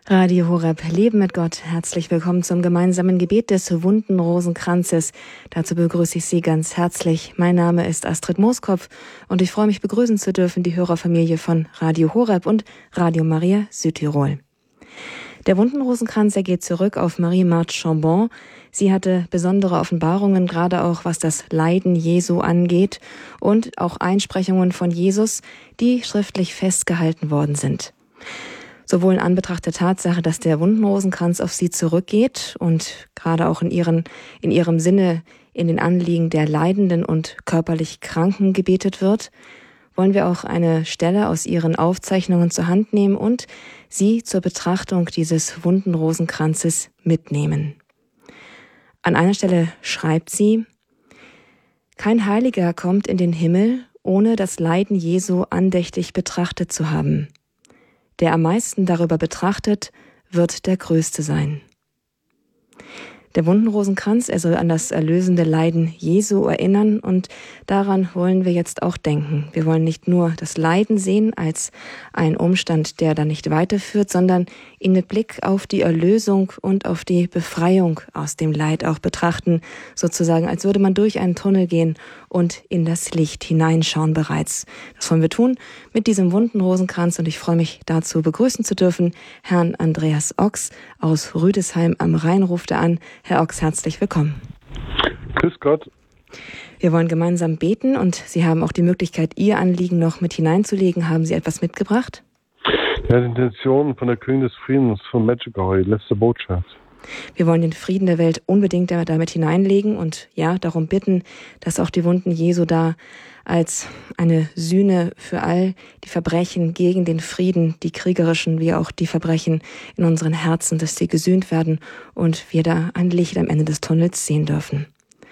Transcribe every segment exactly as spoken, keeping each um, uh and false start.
Radio Horeb, Leben mit Gott. Herzlich willkommen zum gemeinsamen Gebet des Wunden Rosenkranzes. Dazu begrüße ich Sie ganz herzlich. Mein Name ist Astrid Mooskopf und ich freue mich, begrüßen zu dürfen die Hörerfamilie von Radio Horeb und Radio Maria Südtirol. Der Wunden Rosenkranz, er geht zurück auf Marie-Marthe Chambon. Sie hatte besondere Offenbarungen, gerade auch was das Leiden Jesu angeht und auch Einsprechungen von Jesus, die schriftlich festgehalten worden sind. Sowohl in Anbetracht der Tatsache, dass der Wundenrosenkranz auf sie zurückgeht und gerade auch in, ihren, in ihrem Sinne in den Anliegen der Leidenden und körperlich Kranken gebetet wird, wollen wir auch eine Stelle aus ihren Aufzeichnungen zur Hand nehmen und sie zur Betrachtung dieses Wundenrosenkranzes mitnehmen. An einer Stelle schreibt sie: Kein Heiliger kommt in den Himmel, ohne das Leiden Jesu andächtig betrachtet zu haben. Der am meisten darüber betrachtet, wird der Größte sein. Der Wundenrosenkranz, er soll an das erlösende Leiden Jesu erinnern und daran wollen wir jetzt auch denken. Wir wollen nicht nur das Leiden sehen als ein Umstand, der da nicht weiterführt, sondern ihn mit Blick auf die Erlösung und auf die Befreiung aus dem Leid auch betrachten, sozusagen als würde man durch einen Tunnel gehen und in das Licht hineinschauen bereits. Das wollen wir tun mit diesem Wundenrosenkranz und ich freue mich dazu begrüßen zu dürfen Herrn Andreas Ochs aus Rüdesheim am Rhein ruft er an. Herr Ochs, herzlich willkommen. Grüß Gott. Wir wollen gemeinsam beten und Sie haben auch die Möglichkeit, Ihr Anliegen noch mit hineinzulegen. Haben Sie etwas mitgebracht? Ja, die Intention von der Königin des Friedens von Medjugorje, letzte Botschaft. Wir wollen den Frieden der Welt unbedingt damit hineinlegen und ja, darum bitten, dass auch die Wunden Jesu da als eine Sühne für all die Verbrechen gegen den Frieden, die kriegerischen wie auch die Verbrechen in unseren Herzen, dass sie gesühnt werden und wir da ein Licht am Ende des Tunnels sehen dürfen.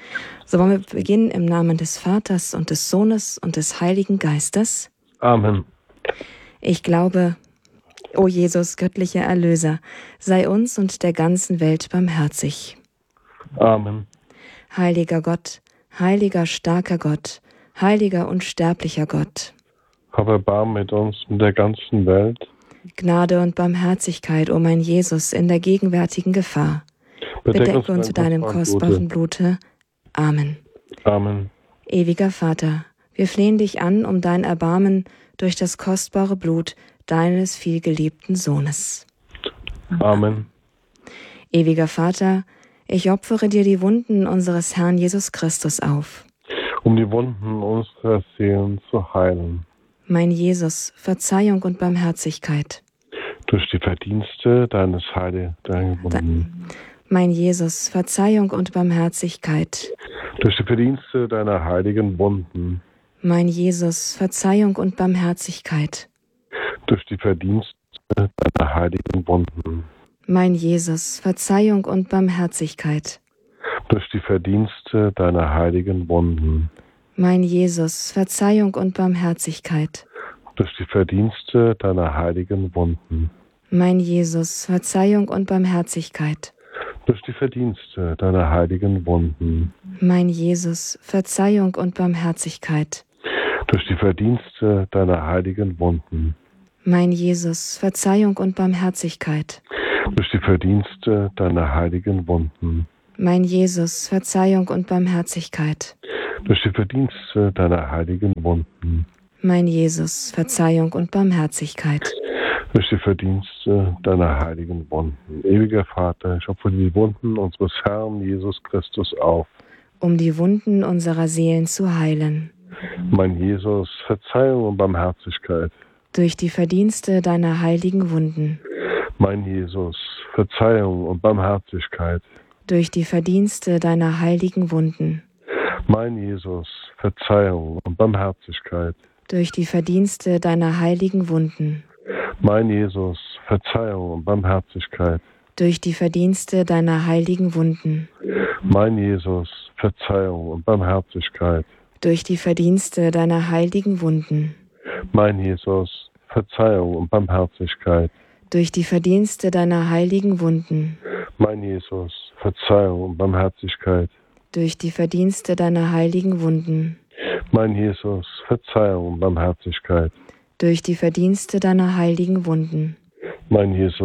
So wollen wir beginnen im Namen des Vaters und des Sohnes und des Heiligen Geistes. Amen. Ich glaube, o Jesus, göttlicher Erlöser, sei uns und der ganzen Welt barmherzig. Amen. Heiliger Gott, heiliger, starker Gott, heiliger, unsterblicher Gott, hab Erbarmen mit uns und der ganzen Welt. Gnade und Barmherzigkeit, o mein Jesus, in der gegenwärtigen Gefahr. Bedeck, Bedeck uns mit deinem kostbaren Blute. Amen. Amen. Ewiger Vater, wir flehen dich an um dein Erbarmen durch das kostbare Blut deines vielgeliebten Sohnes. Amen. Ewiger Vater, ich opfere dir die Wunden unseres Herrn Jesus Christus auf, um die Wunden unserer Seelen zu heilen. Mein Jesus, Verzeihung und Barmherzigkeit. Durch die Verdienste deines heiligen Wunden. Mein Jesus, Verzeihung und Barmherzigkeit. Durch die Verdienste deiner heiligen Wunden. Mein Jesus, Verzeihung und Barmherzigkeit. Durch die Verdienste deiner heiligen Wunden. Mein Jesus, Verzeihung und Barmherzigkeit. Durch die Verdienste deiner heiligen Wunden. Mein Jesus, Verzeihung und Barmherzigkeit. Durch die Verdienste deiner heiligen Wunden. Mein Jesus, Verzeihung und Barmherzigkeit. Durch die Verdienste deiner heiligen Wunden. Mein Jesus, Verzeihung und Barmherzigkeit. Durch die Verdienste deiner heiligen Wunden. Mein Jesus, Verzeihung und Barmherzigkeit. Durch die Verdienste deiner heiligen Wunden. Mein Jesus, Verzeihung und Barmherzigkeit. Durch die Verdienste deiner heiligen Wunden. Mein Jesus, Verzeihung und Barmherzigkeit. Durch die Verdienste deiner heiligen Wunden. Ewiger Vater, ich opfere die Wunden unseres Herrn Jesus Christus auf, um die Wunden unserer Seelen zu heilen. Mein Jesus, Verzeihung und Barmherzigkeit. Durch die Verdienste deiner heiligen Wunden. Mein Jesus, Verzeihung und Barmherzigkeit. Durch die Verdienste deiner heiligen Wunden. Mein Jesus, Verzeihung und Barmherzigkeit. Durch die Verdienste deiner heiligen Wunden. Mein Jesus, Verzeihung und Barmherzigkeit. Durch die Verdienste deiner heiligen Wunden. Mein Jesus, Verzeihung und Barmherzigkeit. Durch die Verdienste deiner heiligen Wunden. Mein Jesus, Verzeihung und Barmherzigkeit. Durch die Verdienste deiner heiligen Wunden. Mein Jesus, Verzeihung und Barmherzigkeit. Durch die Verdienste deiner heiligen Wunden. Mein Jesus, Verzeihung und Barmherzigkeit. Durch die Verdienste deiner heiligen Wunden. Mein Jesus,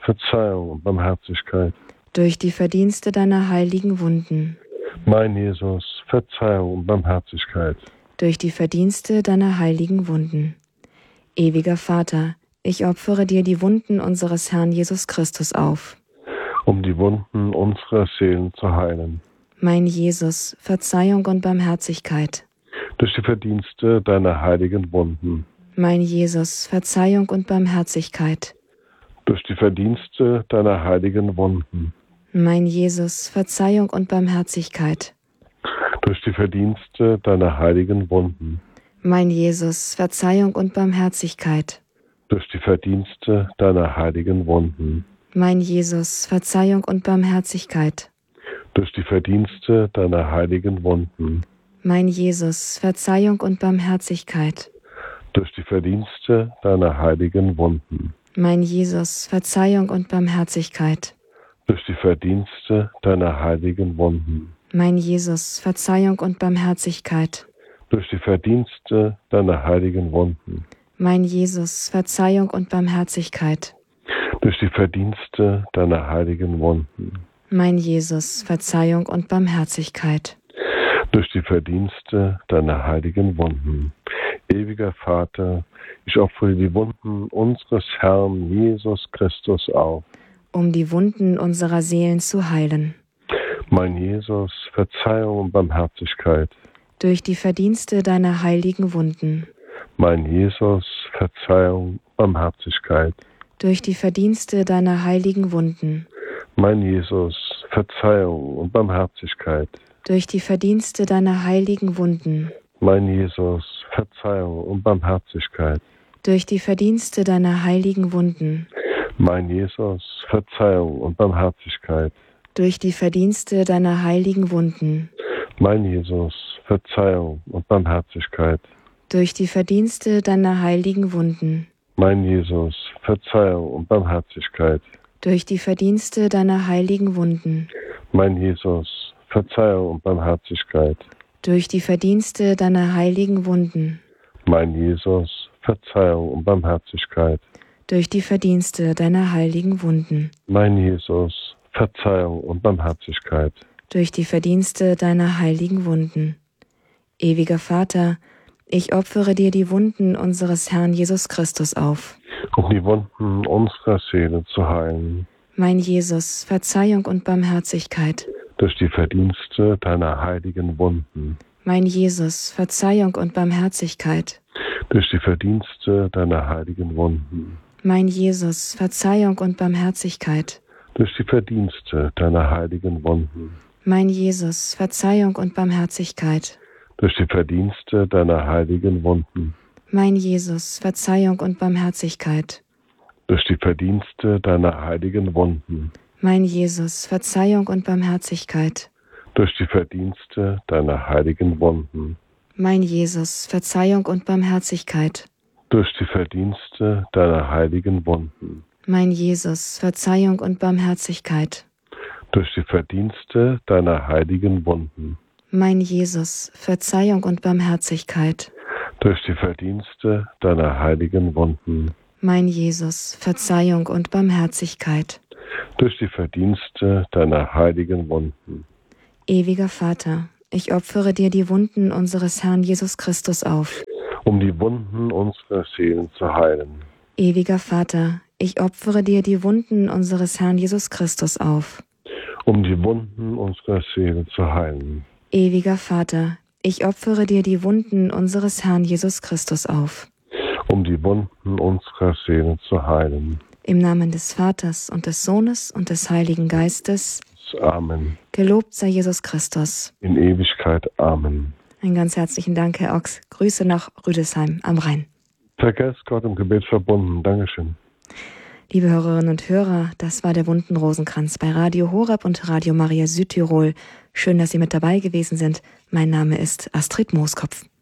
Verzeihung und Barmherzigkeit. Durch die Verdienste deiner heiligen Wunden. Mein Jesus, Verzeihung und Barmherzigkeit. Durch die Verdienste deiner heiligen Wunden. Ewiger Vater, ich opfere dir die Wunden unseres Herrn Jesus Christus auf. Um die Wunden unserer Seelen zu heilen. Mein Jesus, Verzeihung und Barmherzigkeit. Durch die Verdienste deiner heiligen Wunden. Mein Jesus, Verzeihung und Barmherzigkeit. Durch die Verdienste deiner heiligen Wunden. Mein Jesus, Verzeihung und Barmherzigkeit. Durch die Verdienste deiner heiligen Wunden. Mein Jesus, Verzeihung und Barmherzigkeit. Durch die Verdienste deiner heiligen Wunden. Mein Jesus, Verzeihung und Barmherzigkeit. Durch die Verdienste deiner heiligen Wunden. Mein Jesus, Verzeihung und Barmherzigkeit. Durch die Verdienste deiner heiligen Wunden. Mein Jesus, Verzeihung und Barmherzigkeit. Durch die Verdienste deiner heiligen Wunden. Mein Jesus, Verzeihung und Barmherzigkeit. Durch die Verdienste deiner heiligen Wunden. Mein Jesus, Verzeihung und Barmherzigkeit. Durch die Verdienste deiner heiligen Wunden. Mein Jesus, Verzeihung und Barmherzigkeit. Durch die Verdienste deiner heiligen Wunden. Ewiger Vater, ich opfere die Wunden unseres Herrn Jesus Christus auf. Um die Wunden unserer Seelen zu heilen. Mein Jesus, Verzeihung und Barmherzigkeit. Durch die Verdienste deiner heiligen Wunden. Mein Jesus, Verzeihung, Barmherzigkeit. Durch die Verdienste deiner heiligen Wunden. Mein Jesus, Verzeihung und Barmherzigkeit. Durch die Verdienste deiner heiligen Wunden. Mein Jesus, Verzeihung und Barmherzigkeit. Durch die Verdienste deiner heiligen Wunden. Mein Jesus, Verzeihung und Barmherzigkeit. Durch die Verdienste deiner heiligen Wunden. Mein Jesus, Verzeihung und Barmherzigkeit. Durch die Verdienste deiner heiligen Wunden. Mein Jesus, Verzeihung und Barmherzigkeit. Durch die Verdienste deiner heiligen Wunden. Mein Jesus, Verzeihung und Barmherzigkeit. Durch die Verdienste deiner heiligen Wunden. Mein Jesus, Verzeihung und Barmherzigkeit. Durch die Verdienste deiner heiligen Wunden. Mein Jesus, Verzeihung und Barmherzigkeit. Durch die Verdienste deiner heiligen Wunden. Ewiger Vater, ich opfere dir die Wunden unseres Herrn Jesus Christus auf. Um die Wunden unserer Seele zu heilen. Mein Jesus, Verzeihung und Barmherzigkeit. Durch die Verdienste deiner heiligen Wunden. Mein Jesus, Verzeihung und Barmherzigkeit. Durch die Verdienste deiner heiligen Wunden. Mein Jesus, Verzeihung und Barmherzigkeit. Durch die Verdienste deiner heiligen Wunden. Mein Jesus, Verzeihung und Barmherzigkeit. Durch die Verdienste deiner heiligen Wunden. Mein Jesus, Verzeihung und Barmherzigkeit. Durch die Verdienste deiner heiligen Wunden. Mein Jesus, Verzeihung und Barmherzigkeit. Durch die Verdienste deiner heiligen Wunden. Mein Jesus, Verzeihung und Barmherzigkeit. Durch die Verdienste deiner heiligen Wunden. Mein Jesus, Verzeihung und Barmherzigkeit. Durch die Verdienste deiner heiligen Wunden. Mein Jesus, Verzeihung und Barmherzigkeit. Durch die Verdienste deiner heiligen Wunden. Mein Jesus, Verzeihung und Barmherzigkeit. Durch die Verdienste deiner heiligen Wunden. Ewiger Vater, ich opfere dir die Wunden unseres Herrn Jesus Christus auf. Um die Wunden unserer Seelen zu heilen. Ewiger Vater, ich opfere dir die Wunden unseres Herrn Jesus Christus auf. Um die Wunden unserer Seele zu heilen. Ewiger Vater, ich opfere dir die Wunden unseres Herrn Jesus Christus auf. Um die Wunden unserer Seele zu heilen. Im Namen des Vaters und des Sohnes und des Heiligen Geistes. Amen. Gelobt sei Jesus Christus. In Ewigkeit. Amen. Einen ganz herzlichen Dank, Herr Ochs. Grüße nach Rüdesheim am Rhein. Vergesst Gott im Gebet verbunden. Dankeschön. Liebe Hörerinnen und Hörer, das war der Wunden-Rosenkranz bei Radio Horeb und Radio Maria Südtirol. Schön, dass Sie mit dabei gewesen sind. Mein Name ist Astrid Mooskopf.